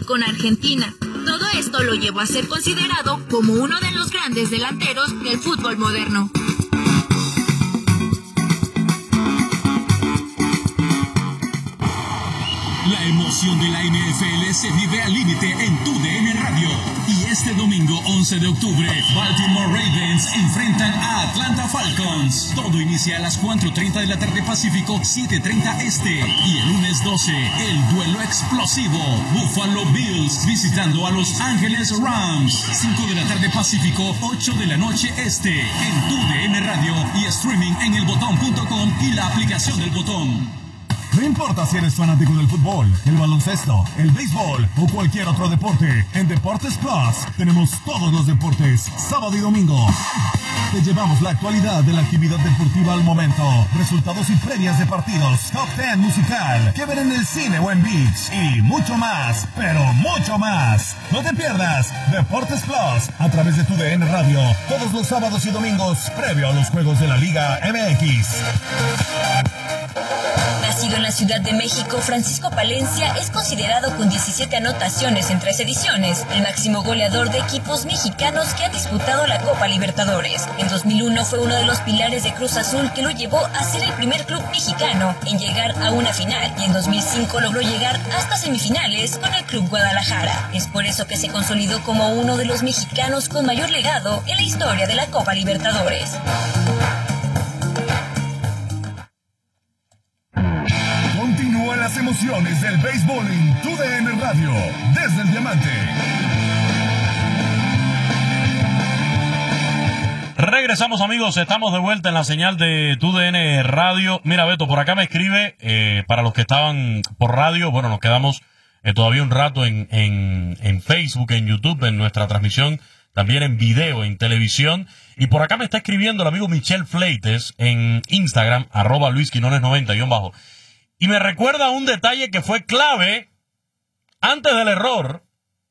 con Argentina. Todo esto lo llevó a ser considerado como uno de los grandes delanteros del fútbol moderno. La emoción de la NFL se vive al límite en TUDN Radio. Y este domingo 11 de octubre, Baltimore Ravens enfrentan a Atlanta Falcons. Todo inicia a las 4:30 de la tarde Pacífico, 7:30 Este. Y el lunes 12, el duelo explosivo. Buffalo Bills visitando a Los Ángeles Rams. 5 de la tarde Pacífico, 8 de la noche Este. En TUDN Radio y streaming en elbotón.com y la aplicación del Botón. No importa si eres fanático del fútbol, el baloncesto, el béisbol o cualquier otro deporte, en Deportes Plus tenemos todos los deportes, sábado y domingo. Te llevamos la actualidad de la actividad deportiva al momento, resultados y previas de partidos, top 10 musical, que ver en el cine o en Beach y mucho más, pero mucho más. No te pierdas Deportes Plus a través de TUDN Radio, todos los sábados y domingos, previo a los juegos de la Liga MX. Nacido en la Ciudad de México, Francisco Palencia es considerado con 17 anotaciones en 3 ediciones, el máximo goleador de equipos mexicanos que han disputado la Copa Libertadores. En 2001 fue uno de los pilares de Cruz Azul que lo llevó a ser el primer club mexicano en llegar a una final, y en 2005 logró llegar hasta semifinales con el Club Guadalajara. Es por eso que se consolidó como uno de los mexicanos con mayor legado en la historia de la Copa Libertadores. Continúan las emociones del béisbol en TUDN Radio, desde el Diamante. Regresamos, amigos, estamos de vuelta en la señal de TUDN Radio. Mira, Beto, por acá me escribe, para los que estaban por radio, bueno, nos quedamos todavía un rato en Facebook, en YouTube, en nuestra transmisión, también en video, en televisión. Y por acá me está escribiendo el amigo Michel Fleites en Instagram, @LuisQuinones90_. Y me recuerda un detalle que fue clave antes del error.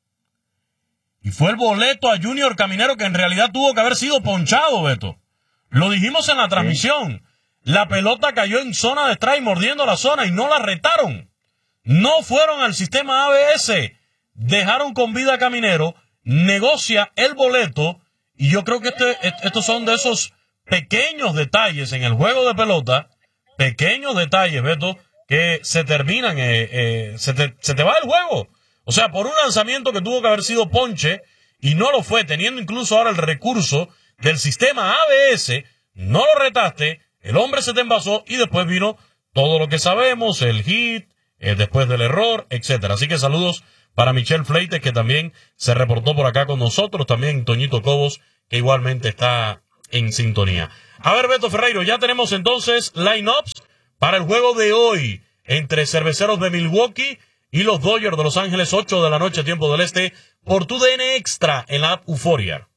Y fue el boleto a Junior Caminero, que en realidad tuvo que haber sido ponchado, Beto. Lo dijimos en la transmisión. La pelota cayó en zona de strike, mordiendo la zona, y no la retaron. No fueron al sistema ABS. Dejaron con vida a Caminero, negocia el boleto, y yo creo que estos son de esos pequeños detalles en el juego de pelota, pequeños detalles, Beto, que se terminan, se te va el juego. O sea, por un lanzamiento que tuvo que haber sido ponche, y no lo fue, teniendo incluso ahora el recurso del sistema ABS, no lo retaste, el hombre se te envasó, y después vino todo lo que sabemos, el hit, después del error, etcétera. Así que saludos para Michel Fleites, que también se reportó por acá con nosotros, también Toñito Cobos, que igualmente está en sintonía. A ver, Beto Ferreiro, ya tenemos entonces line-ups para el juego de hoy entre Cerveceros de Milwaukee y los Dodgers de Los Ángeles, 8 de la noche, tiempo del este, por TUDN Extra en la app Euforia.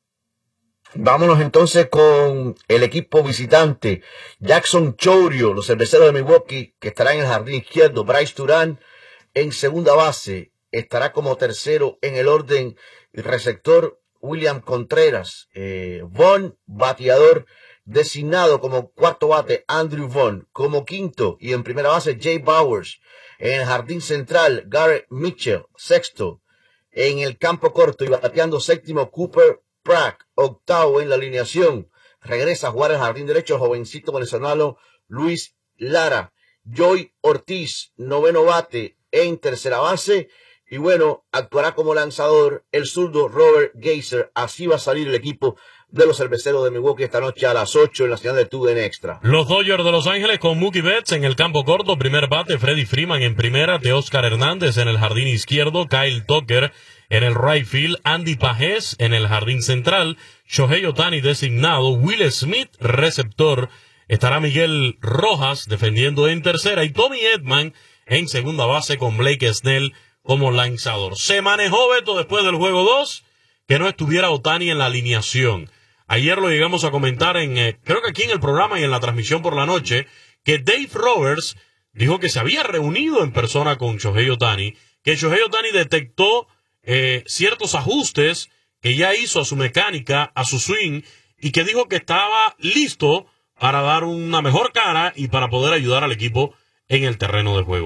Vámonos entonces con el equipo visitante, Jackson Chourio, los Cerveceros de Milwaukee, que estará en el jardín izquierdo. Bryce Durán en segunda base, estará como tercero en el orden receptor William Contreras. Vaughn, bateador designado como cuarto bate, Andrew Vaughn, como quinto y en primera base Jay Bowers. En el jardín central, Garrett Mitchell, sexto. En el campo corto y bateando séptimo, Cooper Pratt, octavo en la alineación. Regresa a jugar el jardín derecho el jovencito venezolano Luis Lara. Joey Ortiz, noveno bate en tercera base. Y bueno, actuará como lanzador el zurdo Robert Geiser. Así va a salir el equipo de los Cerveceros de Milwaukee esta noche a las 8 en la señal de TUDN Extra. Los Dodgers de Los Ángeles con Mookie Betts en el campo corto, primer bate, Freddie Freeman en primera, Teóscar Hernández en el jardín izquierdo, Kyle Tucker en el right field, Andy Pajés en el jardín central, Shohei Ohtani designado, Will Smith receptor, estará Miguel Rojas defendiendo en tercera y Tommy Edman en segunda base con Blake Snell como lanzador. Se manejó, Beto, después del juego 2 que no estuviera Ohtani en la alineación. Ayer lo llegamos a comentar creo que aquí en el programa y en la transmisión por la noche, que Dave Roberts dijo que se había reunido en persona con Shohei Ohtani, que Shohei Ohtani detectó ciertos ajustes que ya hizo a su mecánica, a su swing, y que dijo que estaba listo para dar una mejor cara y para poder ayudar al equipo en el terreno de juego.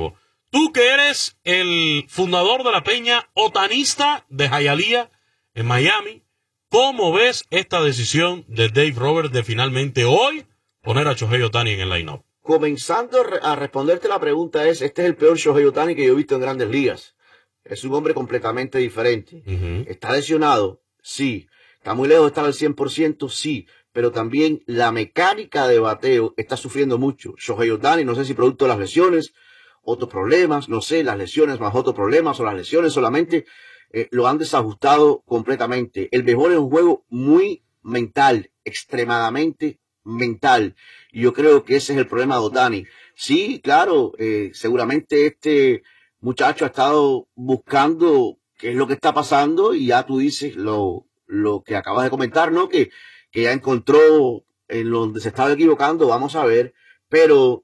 Tú que eres el fundador de la peña otanista de Hialeah en Miami, ¿cómo ves esta decisión de Dave Roberts de finalmente hoy poner a Shohei Ohtani en el line-up? Comenzando a responderte la pregunta este es el peor Shohei Ohtani que yo he visto en Grandes Ligas. Es un hombre completamente diferente. ¿Está lesionado? Sí. ¿Está muy lejos de estar al 100%? Sí. Pero también la mecánica de bateo está sufriendo mucho. Shohei Ohtani, no sé si producto de las lesiones, otros problemas, no sé, las lesiones más otros problemas o las lesiones solamente lo han desajustado completamente. El béisbol es un juego muy mental, extremadamente mental. Y yo creo que ese es el problema de Ohtani. Sí, claro, seguramente este muchacho ha estado buscando qué es lo que está pasando y ya tú dices lo que acabas de comentar, ¿no? Que ya encontró en donde se estaba equivocando, vamos a ver. Pero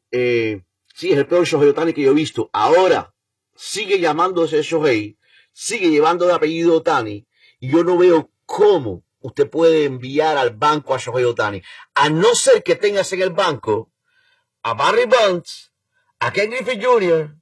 sí, es el peor Shohei Ohtani que yo he visto. Ahora, sigue llamándose Shohei, sigue llevando de apellido Ohtani, y yo no veo cómo usted puede enviar al banco a Shohei Ohtani, a no ser que tengas en el banco a Barry Bonds, a Ken Griffey Jr.,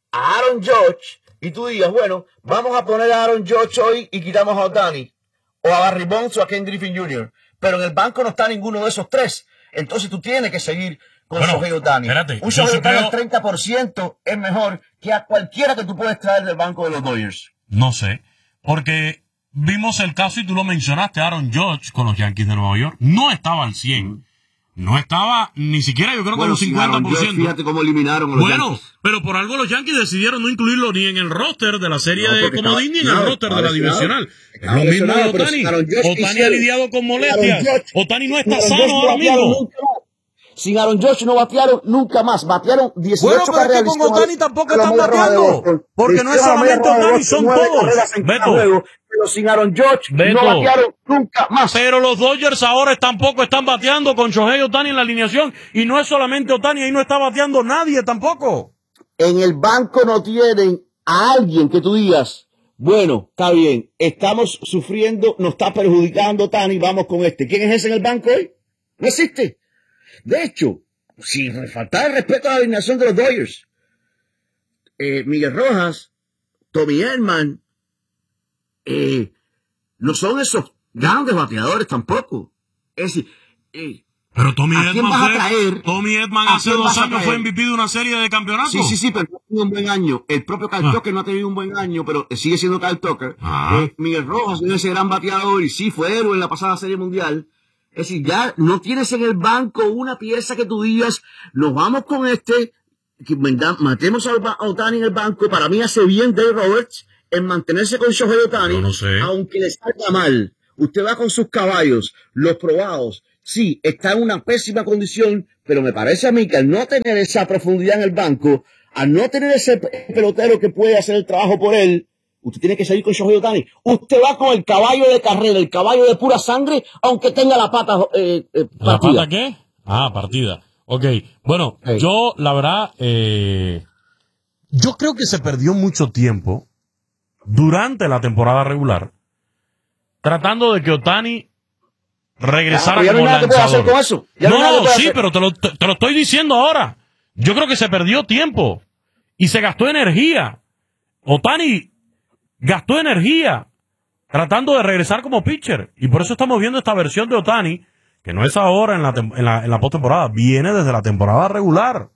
a Aaron Judge, y tú digas, bueno, vamos a poner a Aaron Judge hoy y quitamos a Ohtani, o a Barry Bonds o a Ken Griffey Jr., pero en el banco no está ninguno de esos tres. Entonces tú tienes que seguir con Shohei Ohtani. Un Shohei Ohtani al 30% es mejor que a cualquiera que tú puedes traer del banco de los Dodgers. No sé, porque vimos el caso y tú lo mencionaste, Aaron Judge con los Yankees de Nueva York. No estaba al 100. No estaba ni siquiera, yo creo que un 50%. Judge, fíjate cómo eliminaron a los Yankees. Pero por algo los Yankees decidieron no incluirlo ni en el roster de la serie de comodín ni en el roster de la divisional. Lo mismo de Ohtani. Ohtani ha lidiado con molestias. Ohtani no está sano ahora mismo. Sin Aaron Judge no batearon nunca más. Batearon 18 carreras. Bueno, pero es que con Ohtani tampoco están bateando. Porque no es solamente Ohtani, son todos. Beto. Pero sin Aaron Judge no batearon nunca más. Pero los Dodgers ahora tampoco están bateando con Shohei Ohtani en la alineación. Y no es solamente Ohtani, ahí no está bateando nadie tampoco. En el banco no tienen a alguien que tú digas, bueno, está bien, estamos sufriendo, nos está perjudicando Ohtani, vamos con este. ¿Quién es ese en el banco hoy? No existe. De hecho, si faltara el respeto a la alineación de los Dodgers, Miguel Rojas, Tommy Edman, no son esos grandes bateadores tampoco. Es decir, pero Tommy Edman hace 2 años fue MVP de una serie de campeonatos. Sí, pero no ha tenido un buen año. El propio Kyle Tucker no ha tenido un buen año, pero sigue siendo Kyle Tucker. Miguel Rojas es ese gran bateador y sí fue héroe en la pasada serie mundial. Es decir, ya no tienes en el banco una pieza que tú digas, nos vamos con este, que matemos a Ohtani en el banco. Para mí hace bien Dave Roberts en mantenerse con Shohei Ohtani, no sé. Aunque le salga mal. Usted va con sus caballos, los probados. Sí, está en una pésima condición, pero me parece a mí que al no tener esa profundidad en el banco, al no tener ese pelotero que puede hacer el trabajo por él, usted tiene que salir con Shohei Ohtani. Usted va con el caballo de carrera, el caballo de pura sangre, aunque tenga la pata partida. ¿La pata qué? Partida. Ok, bueno, yo, la verdad, yo creo que se perdió mucho tiempo durante la temporada regular tratando de que Ohtani regresara como lanzador. Pero te lo estoy diciendo ahora. Yo creo que se perdió tiempo y se gastó energía. Ohtani gastó energía tratando de regresar como pitcher. Y por eso estamos viendo esta versión de Ohtani, que no es ahora en la postemporada, viene desde la temporada regular.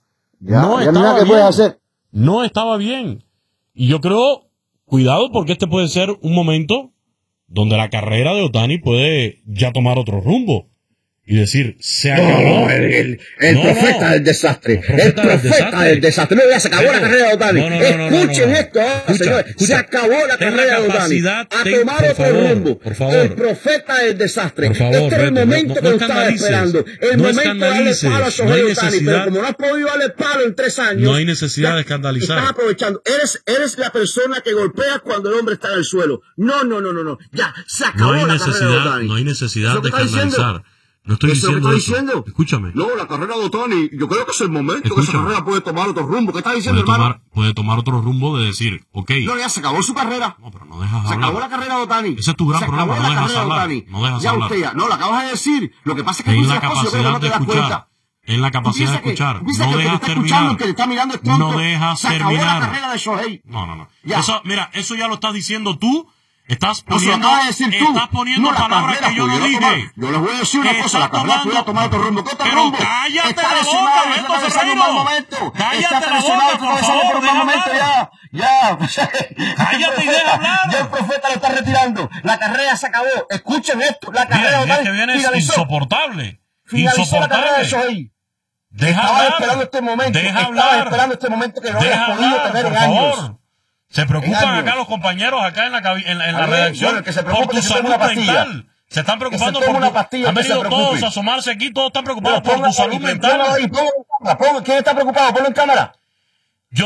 No estaba bien. Y yo creo, cuidado, porque este puede ser un momento donde la carrera de Ohtani puede ya tomar otro rumbo. Y decir, se acabó. El profeta del desastre. El profeta del desastre. No, ya se acabó la carrera de Ohtani. Escuchen esto, señores. Se acabó la carrera de Ohtani. A tomar otro rumbo. Por favor. El profeta del desastre. Por favor, este es el momento que lo estaba esperando. El momento de darle palo a Shohei Ohtani. Pero como no has podido darle palo en 3 años. No hay necesidad de escandalizar. Estás aprovechando. Eres la persona que golpea cuando el hombre está en el suelo. No. Ya, se acabó la carrera de Ohtani. No hay necesidad de escandalizar. No estoy diciendo eso. Escúchame. No, la carrera de Ohtani, yo creo que es el momento que esa carrera puede tomar otro rumbo. ¿Qué estás diciendo, hermano? Puede tomar otro rumbo de decir, ok. No, ya se acabó su carrera. No, pero no dejas hablar. Se acabó la carrera de Ohtani. Ese es tu gran problema, no dejas hablar. No dejas hablar. Ya usted ya. No, lo acabas de decir. Lo que pasa es que tú la capacidad de escuchar. en la capacidad de escuchar. No dejas terminar. No dejas terminar. La carrera de Shohei. No. Ya. Eso ya lo estás diciendo tú. Estás poniendo palabras que yo no dije. Yo les voy a decir una cosa, la carrera pudiera tomar otro rumbo. ¿Qué otro rumbo? Cállate la boca, Beto Ferreiro. Cállate la boca, por favor, deja hablar. Ya. Cállate y deja hablar. Ya el profeta lo está retirando. La carrera se acabó. Escuchen esto. La carrera de viene es insoportable. Finalizó la carrera de Shohei. Estaba esperando este momento. Estaba esperando este momento que no había podido tener en años. Se preocupan acá los compañeros acá en la redacción por tu salud mental. Se están preocupando por tu... Han venido todos a asomarse aquí, todos están preocupados por tu salud mental. ¿Quién está preocupado? Ponlo en cámara. Yo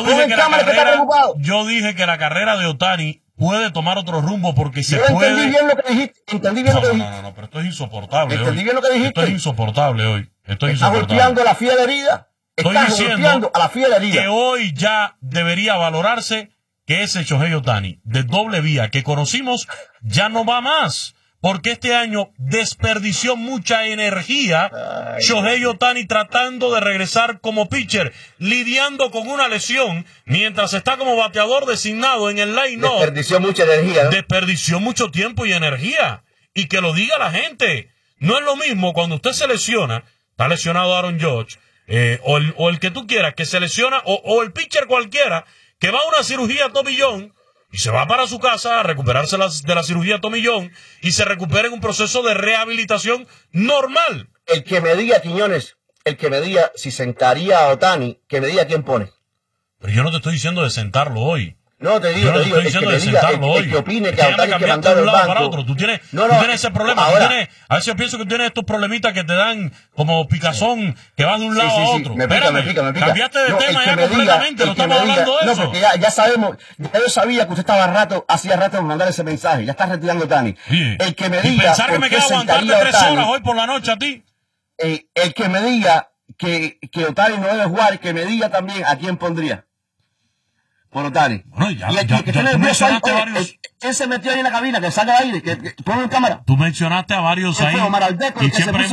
dije que la carrera de Ohtani puede tomar otro rumbo porque se puede... Entendí bien lo que dijiste. No, pero esto es insoportable hoy. Entendí bien lo que dijiste. Esto es insoportable hoy. Estás golpeando a la fiel herida. Estás golpeando a la fiel herida. Que hoy ya debería valorarse que ese Shohei Ohtani de doble vía que conocimos ya no va más, porque este año desperdició mucha energía Shohei Ohtani tratando de regresar como pitcher, lidiando con una lesión, mientras está como bateador designado en el line-up. Desperdició mucha energía, ¿no? Desperdició mucho tiempo y energía, y que lo diga la gente. No es lo mismo cuando usted se lesiona, está lesionado Aaron Judge, o el que tú quieras, que se lesiona, o el pitcher cualquiera, que va a una cirugía Tommy John y se va para su casa a recuperarse de la cirugía Tommy John y se recupera en un proceso de rehabilitación normal. El que me diga, Quiñones, si sentaría a Ohtani, que me diga quién pone. Pero yo no te estoy diciendo de sentarlo hoy. No, te digo, el que me diga, el que opine que a Ohtani hay que mandarlo al banco. Para otro. Tú tienes ese problema. A veces yo pienso que tienes estos problemitas que te dan como picazón, que vas de un lado a otro. Me pica. Cambiaste de tema ya completamente, no estamos hablando de eso. No, porque ya sabemos, yo sabía que usted estaba hacía rato en mandar ese mensaje, ya está retirando a Ohtani. El que me diga, pensar que me quedo aguantando 3 horas hoy por la noche a ti. El que me diga que Ohtani no debe jugar, que me diga también a quién pondría. Por Ohtani. Bueno, tú mencionaste varios. ¿Quién se metió ahí en la cabina? Que salga aire, que ponlo en cámara. Tú mencionaste a varios ahí. Y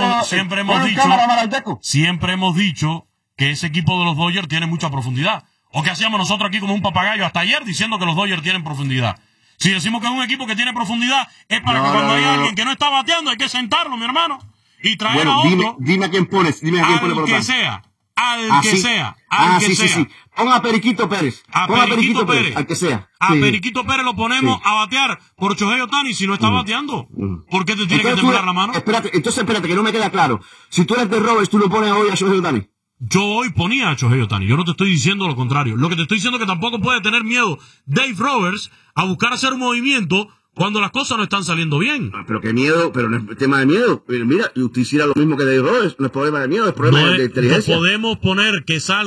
siempre hemos dicho que ese equipo de los Dodgers tiene mucha profundidad. ¿O qué hacíamos nosotros aquí como un papagayo hasta ayer diciendo que los Dodgers tienen profundidad? Si decimos que es un equipo que tiene profundidad, es para que cuando hay alguien que no está bateando hay que sentarlo, mi hermano. Y traer a otro. Dime a quién pones. Dime a quién pones por Ohtani. Al que sea. Sí. Pon a Periquito Pérez. Al que sea. A Periquito Pérez lo ponemos a batear por Shohei Ohtani si no está bateando. ¿Por qué te tiene que temblar la mano? Espérate, que no me queda claro. Si tú eres de Roberts, tú lo pones hoy a Shohei Ohtani. Yo hoy ponía a Shohei Ohtani. Yo no te estoy diciendo lo contrario. Lo que te estoy diciendo es que tampoco puede tener miedo Dave Roberts a buscar hacer un movimiento cuando las cosas no están saliendo bien. Pero qué miedo, pero no es tema de miedo. Mira, usted hiciera lo mismo que Dave Roberts, no es problema de miedo, es problema de inteligencia. No podemos poner que salga